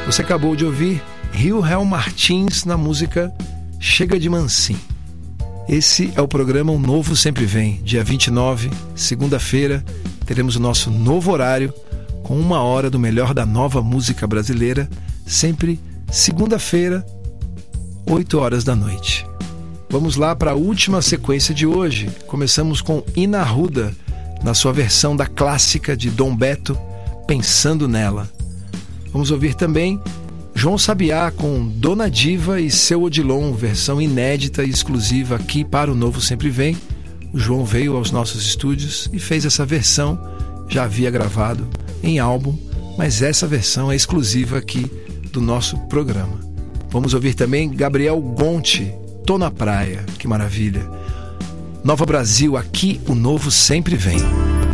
Você acabou de ouvir Rio Martins na música Chega de Mansim. Esse é o programa Um Novo Sempre Vem. Dia 29, segunda-feira, teremos o nosso novo horário com 1 hora do melhor da nova música brasileira, sempre segunda-feira, 8 horas da noite. Vamos lá para a última sequência de hoje. Começamos com Ina Arruda, na sua versão da clássica de Dom Beto, Pensando Nela. Vamos ouvir também João Sabiá com Dona Diva e Seu Odilon, versão inédita e exclusiva aqui para o Novo Sempre Vem. O João veio aos nossos estúdios e fez essa versão, já havia gravado em álbum, mas essa versão é exclusiva aqui do nosso programa. Vamos ouvir também Gabriel Gonti, Tô na Praia, que maravilha. Nova Brasil, aqui o Novo Sempre Vem.